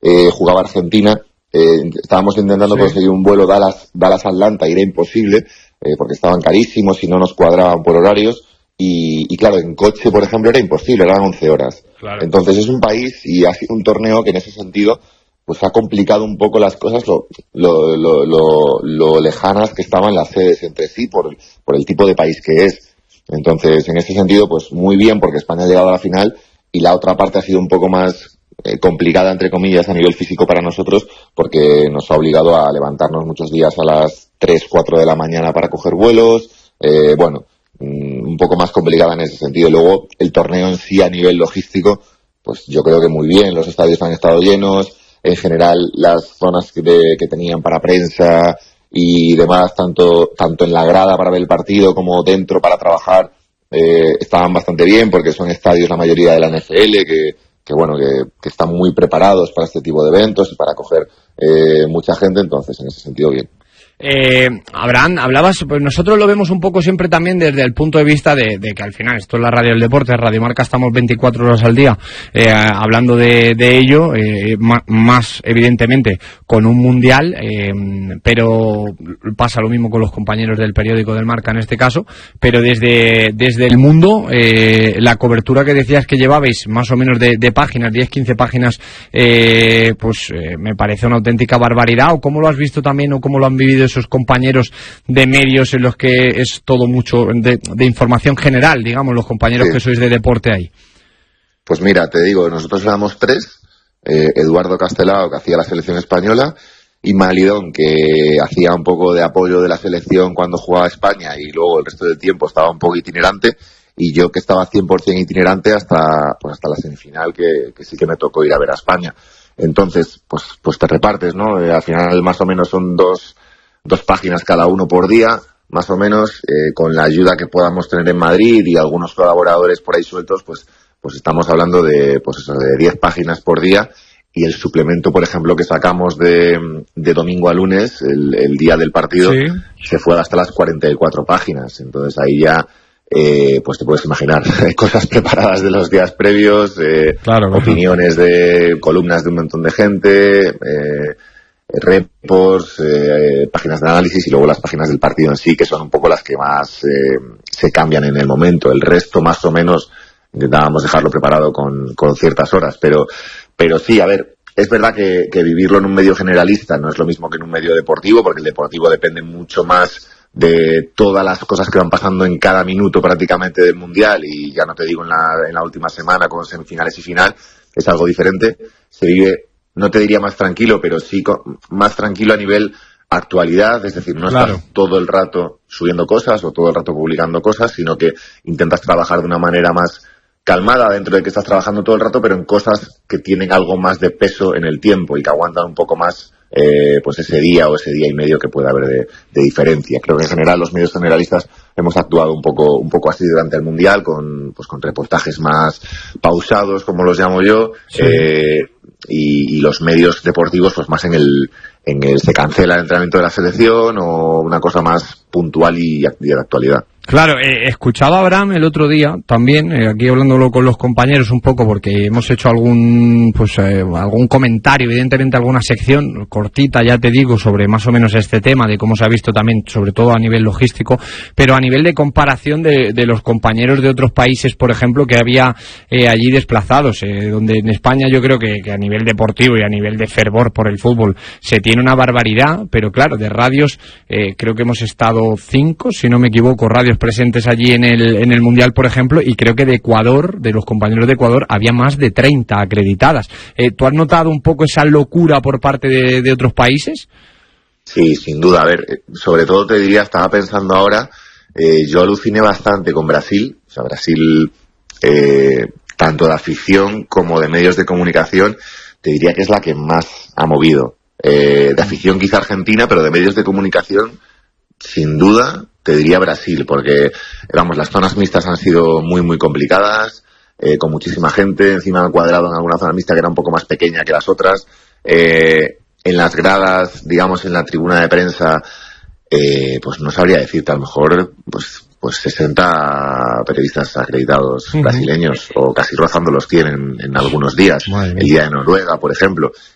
jugaba Argentina. Estábamos intentando conseguir un vuelo Dallas-Atlanta y era imposible, porque estaban carísimos y no nos cuadraban por horarios. Y claro, en coche, por ejemplo, era imposible, eran 11 horas. Claro. Entonces es un país y ha sido un torneo que en ese sentido pues ha complicado un poco las cosas, lo lejanas que estaban las sedes entre sí por el tipo de país que es. Entonces, en ese sentido, pues muy bien, porque España ha llegado a la final, y la otra parte ha sido un poco más complicada, entre comillas, a nivel físico para nosotros, porque nos ha obligado a levantarnos muchos días a las 3, 4 de la mañana para coger vuelos. Un poco más complicada en ese sentido. Luego, el torneo en sí, a nivel logístico, pues yo creo que muy bien. Los estadios han estado llenos. En general, las zonas que tenían para prensa y demás, tanto en la grada para ver el partido como dentro para trabajar, estaban bastante bien, porque son estadios, la mayoría de la NFL, que están muy preparados para este tipo de eventos y para acoger mucha gente. Entonces, en ese sentido, bien. Abraham, hablabas, pues nosotros lo vemos un poco siempre también desde el punto de vista de que al final esto es la radio del deporte, Radio Marca, estamos 24 horas al día hablando de ello, más evidentemente con un mundial, pero pasa lo mismo con los compañeros del periódico del Marca en este caso, pero desde el mundo, la cobertura que decías que llevabais más o menos de páginas, 10-15 páginas, me parece una auténtica barbaridad. ¿O cómo lo has visto también, o cómo lo han vivido esos compañeros de medios en los que es todo mucho de información general, digamos, los compañeros que sois de deporte ahí? Pues mira, te digo, nosotros éramos 3, Eduardo Castelao, que hacía la selección española, y Malidón, que hacía un poco de apoyo de la selección cuando jugaba España, y luego el resto del tiempo estaba un poco itinerante, y yo que estaba 100% itinerante hasta la semifinal, que sí que me tocó ir a ver a España. Entonces, pues te repartes, ¿no? Al final más o menos son dos páginas cada uno por día, más o menos, con la ayuda que podamos tener en Madrid y algunos colaboradores por ahí sueltos, pues estamos hablando de 10 páginas por día, y el suplemento, por ejemplo, que sacamos de domingo a lunes, el día del partido, se fue hasta las 44 páginas. Entonces ahí ya, pues te puedes imaginar, cosas preparadas de los días previos, opiniones de columnas de un montón de gente, reports, páginas de análisis, y luego las páginas del partido en sí, que son un poco las que más se cambian en el momento. El resto, más o menos, intentábamos dejarlo preparado con ciertas horas, pero sí, a ver, es verdad que vivirlo en un medio generalista no es lo mismo que en un medio deportivo, porque el deportivo depende mucho más de todas las cosas que van pasando en cada minuto prácticamente del Mundial, y ya no te digo en la última semana con semifinales y final, es algo diferente. Se vive, no te diría más tranquilo, pero sí más tranquilo a nivel actualidad, es decir, no estás todo el rato subiendo cosas o todo el rato publicando cosas, sino que intentas trabajar de una manera más calmada, dentro de que estás trabajando todo el rato, pero en cosas que tienen algo más de peso en el tiempo y que aguantan un poco más pues ese día o ese día y medio que puede haber de diferencia. Creo que en general los medios generalistas hemos actuado un poco así durante el Mundial, con reportajes más pausados, como los llamo yo, y los medios deportivos pues más en el se cancela el entrenamiento de la selección, o una cosa más puntual y de actualidad. Claro, escuchaba a Abraham el otro día también, aquí hablándolo con los compañeros un poco, porque hemos hecho algún comentario, evidentemente alguna sección cortita, ya te digo, sobre más o menos este tema, de cómo se ha visto también, sobre todo a nivel logístico, pero a nivel de comparación de los compañeros de otros países, por ejemplo, que había allí desplazados, donde en España yo creo que a nivel deportivo y a nivel de fervor por el fútbol se tiene una barbaridad, pero claro, de radios, creo que hemos estado 5, si no me equivoco, radios presentes allí en el Mundial, por ejemplo, y creo que de Ecuador, de los compañeros de Ecuador, había más de 30 acreditadas. ¿Tú has notado un poco esa locura por parte de otros países? Sí, sin duda. A ver, sobre todo te diría, estaba pensando ahora, yo aluciné bastante con Brasil. O sea, Brasil, tanto de afición como de medios de comunicación, te diría que es la que más ha movido. De afición quizá Argentina, pero de medios de comunicación, sin duda, te diría Brasil, porque, vamos, las zonas mixtas han sido muy, muy complicadas, con muchísima gente, encima han cuadrado en alguna zona mixta que era un poco más pequeña que las otras. En las gradas, digamos, en la tribuna de prensa, pues no sabría decirte, a lo mejor, pues 60 periodistas acreditados brasileños, o casi rozando los 100 en algunos días. El día de Noruega, por ejemplo.